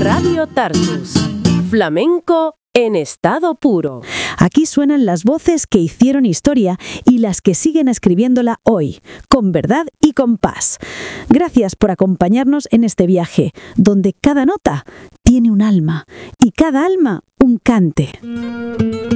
Radio Tarsus. Flamenco en estado puro. Aquí suenan las voces que hicieron historia y las que siguen escribiéndola hoy, con verdad y con paz. Gracias por acompañarnos en este viaje, donde cada nota tiene un alma y cada alma un cante.